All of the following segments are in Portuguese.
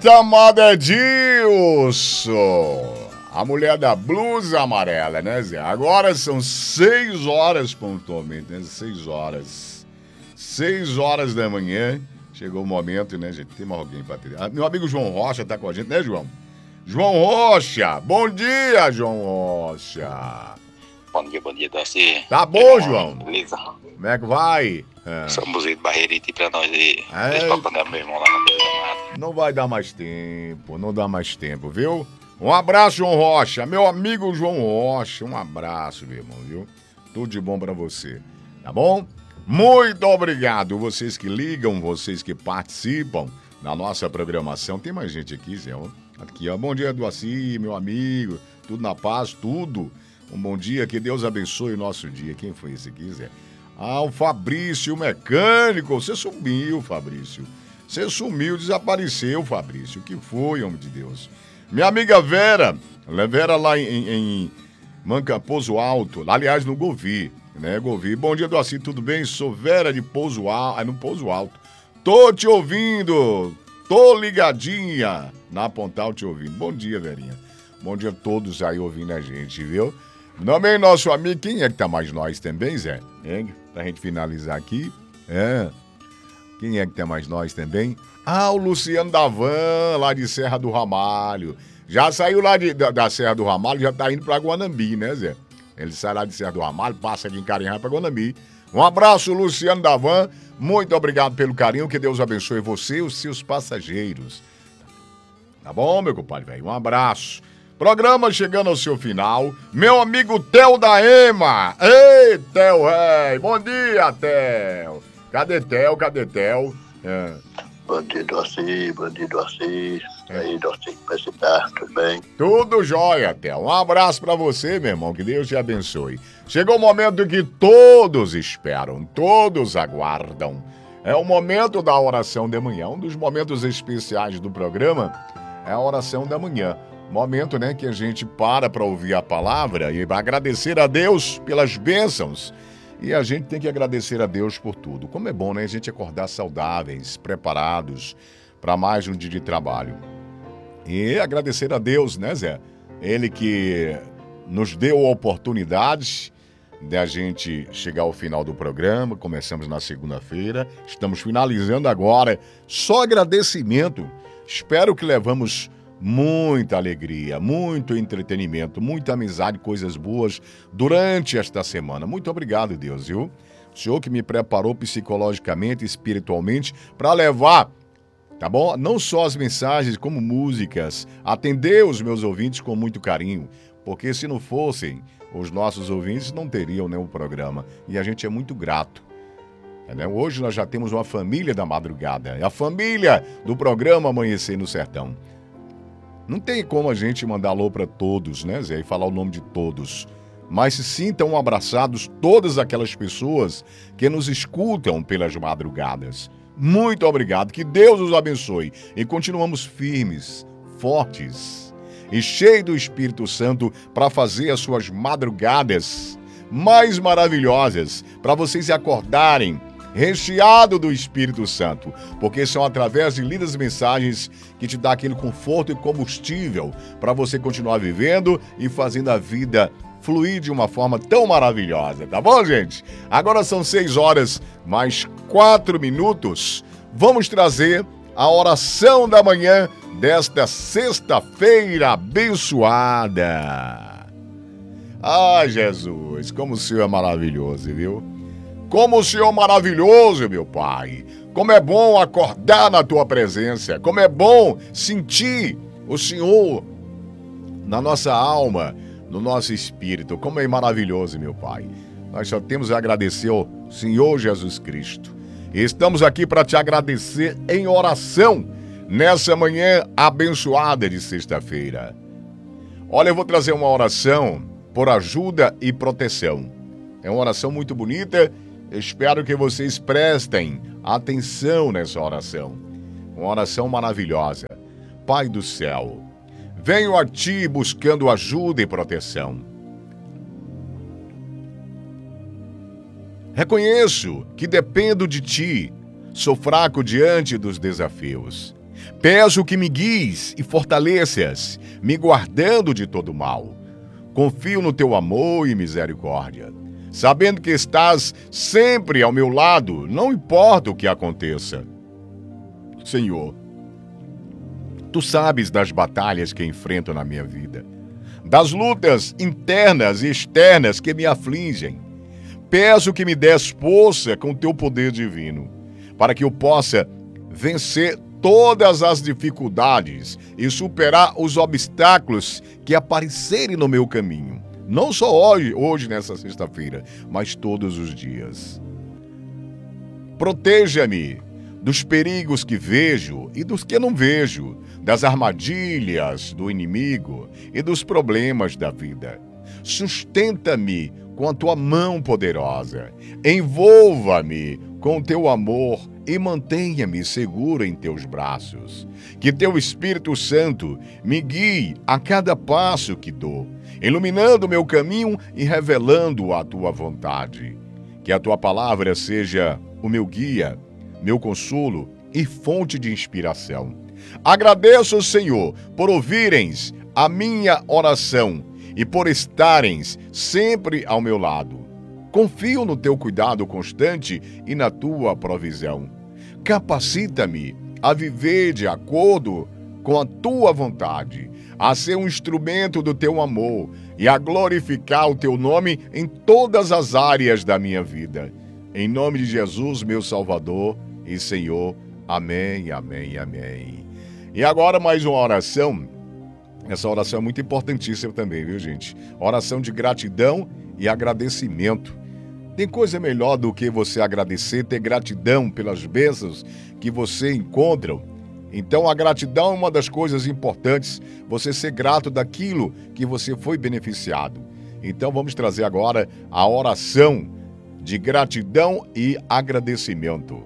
noite, amada Edilson. A mulher da blusa amarela, né, Zé? Agora são 6 horas pontualmente, né? 6 horas. 6 horas da manhã. Chegou o momento, né, gente? Tem mais alguém pra ter. Meu amigo João Rocha tá com a gente, né, João? João Rocha! Bom dia, João Rocha! Bom dia, Darcy. Tá bom, João? Beleza? Como é que vai? Somos de Barreirite pra nós aí. Deixa pra mandar meu irmão lá na Vila Mata. Não vai dar mais tempo, não dá mais tempo, viu? Um abraço, João Rocha. Meu amigo João Rocha, um abraço, meu irmão, viu? Tudo de bom pra você, tá bom? Muito obrigado, vocês que ligam, vocês que participam da nossa programação. Tem mais gente aqui, Zé, ó. Aqui, ó. Bom dia, Doaci, meu amigo. Tudo na paz, tudo. Um bom dia, que Deus abençoe o nosso dia. Quem foi esse aqui, Zé? Ah, o Fabrício, o mecânico. Você sumiu, Fabrício. Você sumiu, desapareceu, Fabrício. O que foi, homem de Deus? Minha amiga Vera lá em Pouso Alto, aliás, no Govi, né, Govi. Bom dia, Doaci, tudo bem? Sou Vera de Pouso Alto, no Pouso Alto. Tô te ouvindo, tô ligadinha na Pontal te ouvindo. Bom dia, Verinha. Bom dia a todos aí ouvindo a gente, viu? Também nosso amigo, quem é que tá mais nós também, Zé? Hein? Pra gente finalizar aqui. Quem é que tem mais nós também? Ah, o Luciano Davan, lá de Serra do Ramalho. Já saiu lá da Serra do Ramalho, já tá indo pra Guanambi, né, Zé? Ele sai lá de Serra do Ramalho, passa aqui em Carinhá pra Guanambi. Um abraço, Luciano Davan. Muito obrigado pelo carinho. Que Deus abençoe você e os seus passageiros. Tá bom, meu compadre, velho? Um abraço. Programa chegando ao seu final. Meu amigo Theo da Ema. Ei, Theo, bom dia, Theo. Cadê Theo? Bom dia, Doaci. Aí, Doaci, como é que você tá? Tudo bem? Tudo jóia, Theo. Um abraço pra você, meu irmão. Que Deus te abençoe. Chegou o momento que todos esperam, todos aguardam. É o momento da oração de manhã. Um dos momentos especiais do programa é a oração da manhã. Momento, né, que a gente para ouvir a palavra e agradecer a Deus pelas bênçãos. E a gente tem que agradecer a Deus por tudo. Como é bom, né, a gente acordar saudáveis, preparados para mais um dia de trabalho. E agradecer a Deus, né, Zé? Ele que nos deu a oportunidade de a gente chegar ao final do programa. Começamos na segunda-feira, estamos finalizando agora. Só agradecimento. Espero que levamos muita alegria, muito entretenimento, muita amizade, coisas boas durante esta semana. Muito obrigado, Deus, viu? O Senhor que me preparou psicologicamente e espiritualmente para levar, tá bom? Não só as mensagens, como músicas, atender os meus ouvintes com muito carinho, porque se não fossem os nossos ouvintes, não teriam nenhum programa. E a gente é muito grato. Hoje nós já temos uma família da madrugada, é a família do programa Amanhecer no Sertão. Não tem como a gente mandar alô para todos, né, Zé, e falar o nome de todos. Mas se sintam abraçados todas aquelas pessoas que nos escutam pelas madrugadas. Muito obrigado, que Deus os abençoe. E continuamos firmes, fortes e cheios do Espírito Santo para fazer as suas madrugadas mais maravilhosas, para vocês se acordarem recheado do Espírito Santo, porque são através de lindas mensagens que te dá aquele conforto e combustível para você continuar vivendo e fazendo a vida fluir de uma forma tão maravilhosa, tá bom, gente? Agora são 6 horas mais 4 minutos. Vamos trazer a oração da manhã desta sexta-feira abençoada. Ah, Jesus, como o Senhor é maravilhoso, viu? Como o Senhor é maravilhoso, meu Pai. Como é bom acordar na Tua presença. Como é bom sentir o Senhor na nossa alma, no nosso espírito. Como é maravilhoso, meu Pai. Nós só temos a agradecer ao Senhor Jesus Cristo. E estamos aqui para te agradecer em oração nessa manhã abençoada de sexta-feira. Olha, eu vou trazer uma oração por ajuda e proteção. É uma oração muito bonita. Espero que vocês prestem atenção nessa oração. Uma oração maravilhosa. Pai do céu, venho a Ti buscando ajuda e proteção. Reconheço que dependo de Ti. Sou fraco diante dos desafios. Peço que me guies e fortaleças, me guardando de todo mal. Confio no teu amor e misericórdia, sabendo que estás sempre ao meu lado, não importa o que aconteça. Senhor, tu sabes das batalhas que enfrento na minha vida, das lutas internas e externas que me afligem. Peço que me des força com teu poder divino, para que eu possa vencer todas as dificuldades e superar os obstáculos que aparecerem no meu caminho. Não só hoje nessa sexta-feira, mas todos os dias. Proteja-me dos perigos que vejo e dos que não vejo, das armadilhas do inimigo e dos problemas da vida. Sustenta-me com a tua mão poderosa. Envolva-me com teu amor e mantenha-me seguro em teus braços. Que teu Espírito Santo me guie a cada passo que dou, iluminando meu caminho e revelando a tua vontade. Que a tua palavra seja o meu guia, meu consolo e fonte de inspiração. Agradeço, Senhor, por ouvirens a minha oração e por estarens sempre ao meu lado. Confio no teu cuidado constante e na tua provisão. Capacita-me a viver de acordo com a tua vontade, a ser um instrumento do teu amor e a glorificar o teu nome em todas as áreas da minha vida. Em nome de Jesus, meu Salvador e Senhor. Amém, amém, amém. E agora mais uma oração. Essa oração é muito importantíssima também, viu, gente? Oração de gratidão e agradecimento. Tem coisa melhor do que você agradecer, ter gratidão pelas bênçãos que você encontra. Então, a gratidão é uma das coisas importantes, você ser grato daquilo que você foi beneficiado. Então, vamos trazer agora a oração de gratidão e agradecimento.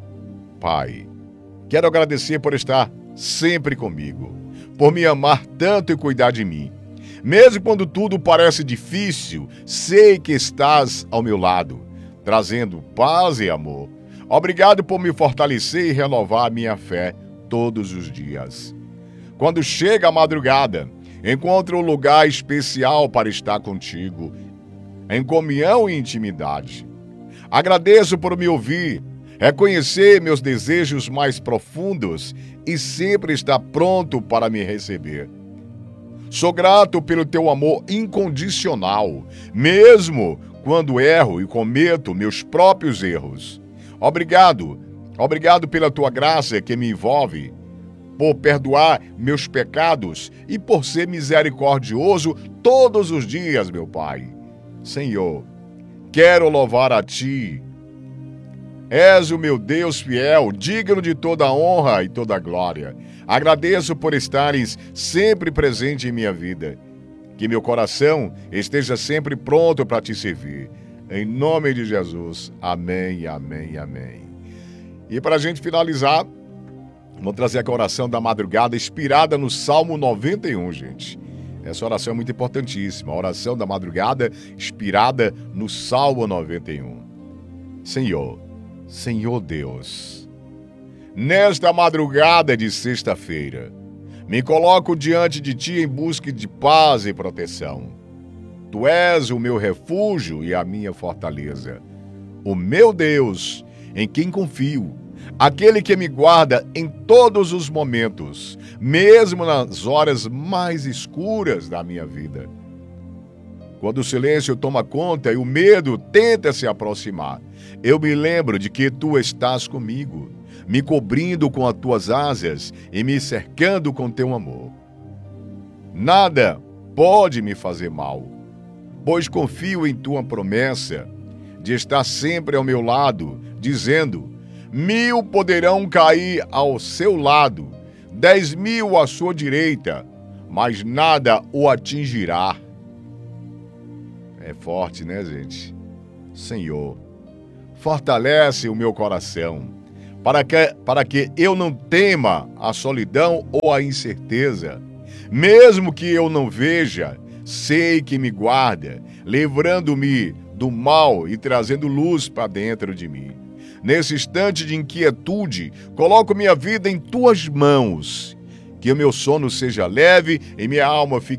Pai, quero agradecer por estar sempre comigo, por me amar tanto e cuidar de mim. Mesmo quando tudo parece difícil, sei que estás ao meu lado, trazendo paz e amor. Obrigado por me fortalecer e renovar minha fé todos os dias. Quando chega a madrugada, encontro um lugar especial para estar contigo, em comunhão e intimidade. Agradeço por me ouvir, reconhecer meus desejos mais profundos e sempre estar pronto para me receber. Sou grato pelo teu amor incondicional, mesmo quando erro e cometo meus próprios erros. Obrigado pela tua graça que me envolve, por perdoar meus pecados e por ser misericordioso todos os dias, meu Pai. Senhor, quero louvar a Ti. És o meu Deus fiel, digno de toda honra e toda glória. Agradeço por estares sempre presente em minha vida. Que meu coração esteja sempre pronto para te servir. Em nome de Jesus. Amém, amém, amém. E para a gente finalizar, vou trazer aqui a oração da madrugada inspirada no Salmo 91, gente. Essa oração é muito importantíssima. A oração da madrugada inspirada no Salmo 91. Senhor Deus, nesta madrugada de sexta-feira, me coloco diante de Ti em busca de paz e proteção. Tu és o meu refúgio e a minha fortaleza, o meu Deus, em quem confio, aquele que me guarda em todos os momentos, mesmo nas horas mais escuras da minha vida. Quando o silêncio toma conta e o medo tenta se aproximar, eu me lembro de que Tu estás comigo, me cobrindo com as Tuas asas e me cercando com Teu amor. Nada pode me fazer mal, pois confio em Tua promessa de estar sempre ao meu lado, dizendo: 1000 poderão cair ao seu lado, 10.000 à sua direita, mas nada o atingirá. É forte, né, gente? Senhor, fortalece o meu coração, para que eu não tema a solidão ou a incerteza. Mesmo que eu não veja, sei que me guarda, livrando-me do mal e trazendo luz para dentro de mim. Nesse instante de inquietude, coloco minha vida em tuas mãos. Que o meu sono seja leve e minha alma fique